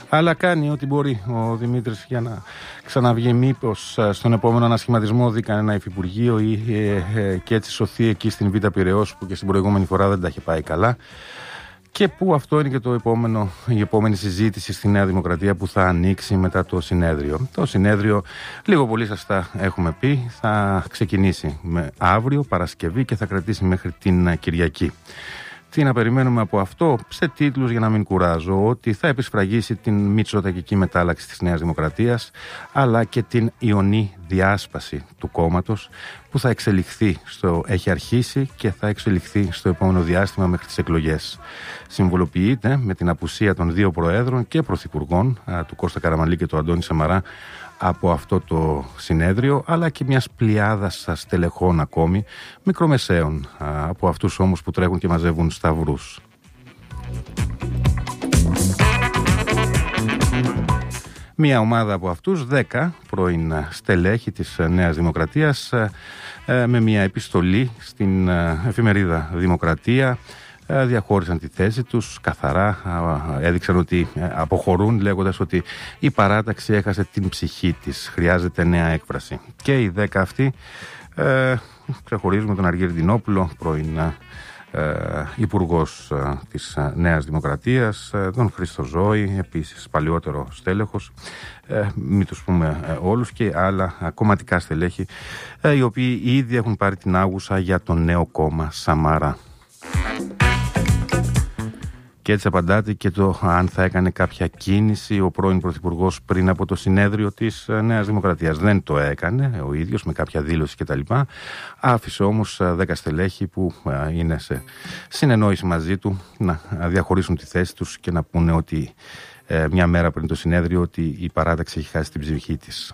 Αλλά κάνει ό,τι μπορεί ο Δημήτρης για να ξαναβγεί, μήπως στον επόμενο ανασχηματισμό δει κανένα υφυπουργείο ή και έτσι σωθεί εκεί στην Β' Πειραιώς που και στην προηγούμενη φορά δεν τα είχε πάει καλά. Και που αυτό είναι και η επόμενη συζήτηση στη Νέα Δημοκρατία που θα ανοίξει μετά το συνέδριο. Το συνέδριο, λίγο πολύ σας τα έχουμε πει, θα ξεκινήσει αύριο Παρασκευή και θα κρατήσει μέχρι την Κυριακή. Τι να περιμένουμε από αυτό? Σε τίτλους, για να μην κουράζω, ότι θα επισφραγίσει την μητσοτακική μετάλλαξη της Νέας Δημοκρατίας, αλλά και την ιονή διάσπαση του κόμματος που θα εξελιχθεί έχει αρχίσει και θα εξελιχθεί στο επόμενο διάστημα μέχρι τις εκλογές. Συμβολοποιείται με την απουσία των δύο προέδρων και πρωθυπουργών, του Κώστα Καραμανλή και του Αντώνη Σαμαρά, από αυτό το συνέδριο, αλλά και μιας πλειάδας στελεχών ακόμη, μικρομεσαίων, από αυτούς όμως που τρέχουν και μαζεύουν σταυρούς. Μια ομάδα από αυτούς, 10 πρώην στελέχη της Νέας Δημοκρατίας, με μια επιστολή στην εφημερίδα Δημοκρατία, διαχώρισαν τη θέση τους καθαρά, έδειξαν ότι αποχωρούν λέγοντας ότι η παράταξη έχασε την ψυχή της, χρειάζεται νέα έκφραση. Και οι 10 αυτοί ξεχωρίζουμε τον Αργύρη Δινόπουλο, πρώην υπουργός της Νέας Δημοκρατίας, τον Χρήστο Ζώη, επίσης παλιότερο στέλεχος, μην τους πούμε όλους, και άλλα κομματικά στελέχη, οι οποίοι ήδη έχουν πάρει την άγουσα για το νέο κόμμα Σαμαρά. Και έτσι απαντάται και το αν θα έκανε κάποια κίνηση ο πρώην Πρωθυπουργός πριν από το συνέδριο της Νέας Δημοκρατίας. Δεν το έκανε ο ίδιος με κάποια δήλωση κτλ. Άφησε όμως 10 στελέχη που είναι σε συνεννόηση μαζί του να διαχωρίσουν τη θέση τους και να πούνε ότι μια μέρα πριν το συνέδριο ότι η παράταξη έχει χάσει την ψυχή της.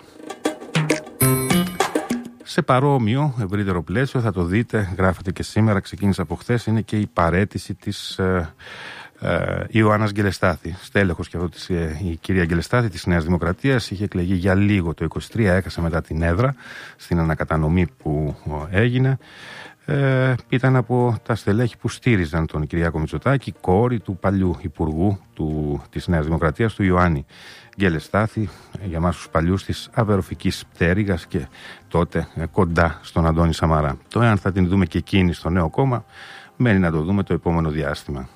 Σε παρόμοιο ευρύτερο πλαίσιο, θα το δείτε, γράφεται και σήμερα, ξεκίνησε από χθες, είναι και η παραίτηση της Ιωάννας Γκελεστάθη, στέλεχος και αυτό η κυρία Γκελεστάθη της Νέας Δημοκρατίας. Είχε εκλεγεί για λίγο το 23, έχασε μετά την έδρα στην ανακατανομή που έγινε. Ήταν από τα στελέχη που στήριζαν τον Κυριάκο Μητσοτάκη, κόρη του παλιού υπουργού της Νέας Δημοκρατίας, του Ιωάννη Γκελεστάθη, για μας τους παλιούς της αβεροφικής πτέρυγας και τότε κοντά στον Αντώνη Σαμαρά. Το εάν θα την δούμε και εκείνη στο νέο κόμμα, μένει να το δούμε το επόμενο διάστημα.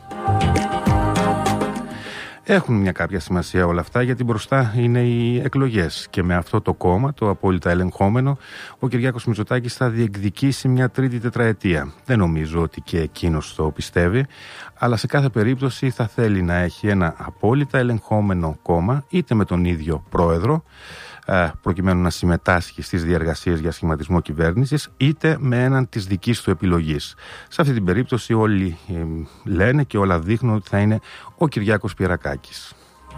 Έχουν μια κάποια σημασία όλα αυτά, γιατί μπροστά είναι οι εκλογές και με αυτό το κόμμα, το απόλυτα ελεγχόμενο, ο Κυριάκος Μητσοτάκης θα διεκδικήσει μια τρίτη τετραετία. Δεν νομίζω ότι και εκείνος το πιστεύει, αλλά σε κάθε περίπτωση θα θέλει να έχει ένα απόλυτα ελεγχόμενο κόμμα, είτε με τον ίδιο πρόεδρο, προκειμένου να συμμετάσχει στις διεργασίες για σχηματισμό κυβέρνησης, είτε με έναν της δικής του επιλογής. Σε αυτή την περίπτωση όλοι λένε και όλα δείχνουν ότι θα είναι ο Κυριάκος Πιερακάκης,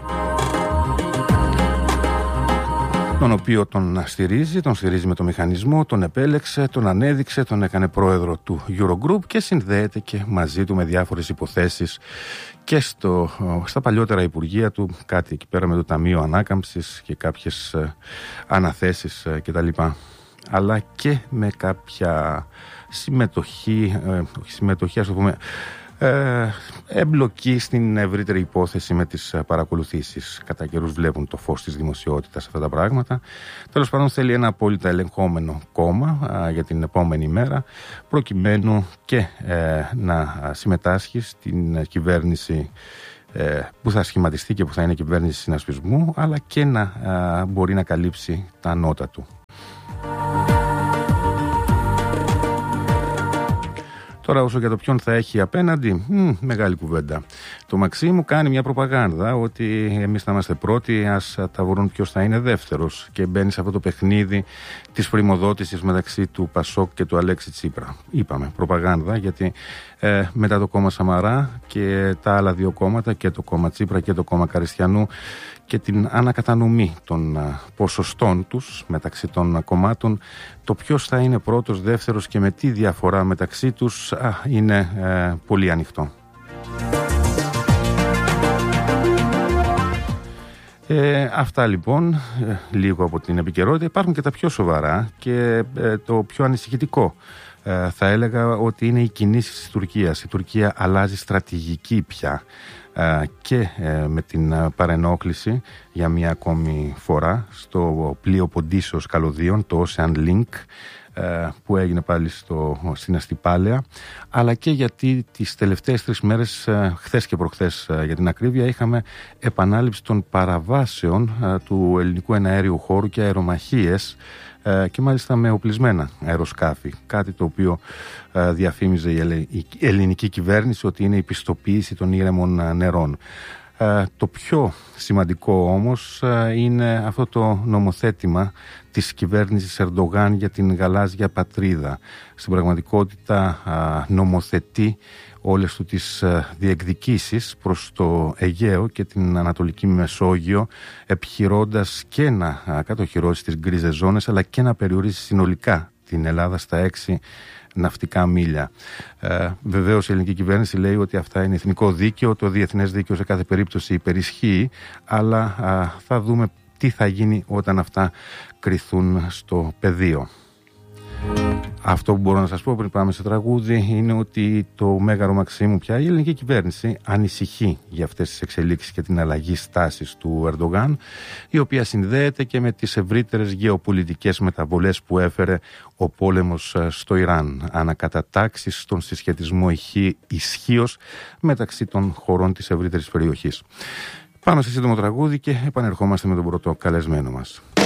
τον οποίο τον στηρίζει με το μηχανισμό, τον επέλεξε, τον ανέδειξε, τον έκανε πρόεδρο του Eurogroup και συνδέεται και μαζί του με διάφορες υποθέσεις και στα παλιότερα υπουργεία του, κάτι εκεί πέρα με το Ταμείο Ανάκαμψης και κάποιες αναθέσεις κτλ. Αλλά και με κάποια συμμετοχή, ας το πούμε, εμπλοκή στην ευρύτερη υπόθεση με τις παρακολουθήσεις. Κατά καιρούς βλέπουν το φως της δημοσιότητας αυτά τα πράγματα. Τέλος πάντων, θέλει ένα απόλυτα ελεγχόμενο κόμμα για την επόμενη μέρα, προκειμένου και να συμμετάσχει στην κυβέρνηση που θα σχηματιστεί και που θα είναι κυβέρνηση συνασπισμού, αλλά και να μπορεί να καλύψει τα νότα του. Τώρα, όσο για το ποιον θα έχει απέναντι, μεγάλη κουβέντα. Το Μαξίμου κάνει μια προπαγάνδα ότι εμείς θα είμαστε πρώτοι, ας τα βρουν ποιος θα είναι δεύτερος, και μπαίνει σε αυτό το παιχνίδι της πρημοδότησης μεταξύ του Πασόκ και του Αλέξη Τσίπρα. Είπαμε προπαγάνδα, γιατί μετά το κόμμα Σαμαρά και τα άλλα δύο κόμματα, και το κόμμα Τσίπρα και το κόμμα Καριστιανού, και την ανακατανομή των ποσοστών τους μεταξύ των κομμάτων, το ποιος θα είναι πρώτος, δεύτερος και με τι διαφορά μεταξύ τους είναι πολύ ανοιχτό. Αυτά λοιπόν, λίγο από την επικαιρότητα. Υπάρχουν και τα πιο σοβαρά και το πιο ανησυχητικό. Θα έλεγα ότι είναι οι κινήσεις της Τουρκίας. Η Τουρκία αλλάζει στρατηγική πια. και με την παρενόχληση για μια ακόμη φορά στο πλοίο Ποντίσεως Καλωδίων, το Ocean Link, που έγινε πάλι στην Αστυπάλαια, αλλά και γιατί τις τελευταίες 3 μέρες, χθες και προχθές για την ακρίβεια, είχαμε επανάληψη των παραβάσεων του ελληνικού εναέριου χώρου και αερομαχίες, και μάλιστα με οπλισμένα αεροσκάφη, κάτι το οποίο διαφήμιζε η ελληνική κυβέρνηση ότι είναι η πιστοποίηση των ήρεμων νερών. Το πιο σημαντικό όμως είναι αυτό το νομοθέτημα της κυβέρνησης Ερντογάν για την γαλάζια πατρίδα. Στην πραγματικότητα νομοθετεί όλες του τις διεκδικήσεις προς το Αιγαίο και την Ανατολική Μεσόγειο, επιχειρώντας και να κατοχυρώσει τις γκρίζες ζώνες, αλλά και να περιορίσει συνολικά την Ελλάδα στα 6 ναυτικά μίλια. Βεβαίως η ελληνική κυβέρνηση λέει ότι αυτά είναι εθνικό δίκαιο, το διεθνές δίκαιο σε κάθε περίπτωση υπερισχύει, αλλά θα δούμε τι θα γίνει όταν αυτά κριθούν στο πεδίο. Αυτό που μπορώ να σας πω πριν πάμε στο τραγούδι είναι ότι το Μέγαρο Μαξίμου πια η ελληνική κυβέρνηση ανησυχεί για αυτές τις εξελίξεις και την αλλαγή στάσης του Ερντογάν, η οποία συνδέεται και με τις ευρύτερες γεωπολιτικές μεταβολές που έφερε ο πόλεμος στο Ιράν, ανακατατάξεις στον συσχετισμό ισχύως μεταξύ των χωρών της ευρύτερης περιοχής. Πάμε σε σύντομο τραγούδι και επανερχόμαστε με τον πρώτο καλεσμένο μας.